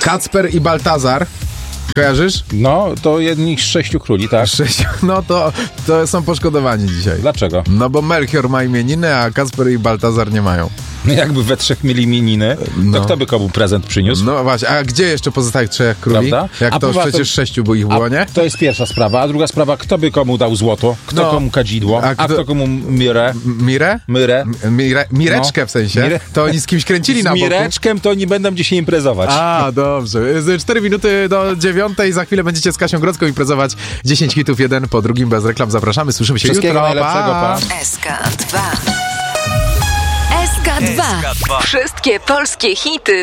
Kacper i Baltazar. Kojarzysz? No, to jedni z 6 króli, tak? 6. No to są poszkodowani dzisiaj. Dlaczego? No bo Melchior ma imieniny, a Kacper i Baltazar nie mają. Jakby we trzech mieli imieniny, to kto by komu prezent przyniósł? No właśnie, a gdzie jeszcze pozostałych 3 króli? Prawda? Jak A to poza tym- przecież 6 by ich było, nie? To jest pierwsza sprawa, a druga sprawa, kto by komu dał złoto, kto komu kadzidło, a kto komu mirę? Mirę? Myrę. Mireczkę w sensie? Mirę. To oni z kimś kręcili Z na boku? mireczkiem to oni będą dzisiaj imprezować. A, dobrze. 4 minuty do 9. Za chwilę będziecie z Kasią Grodzką imprezować 10 hitów, jeden po drugim, bez reklam. Zapraszamy, słyszymy się Wszystkiego jutro. najlepszego, pa. SK2. SK2. Wszystkie polskie hity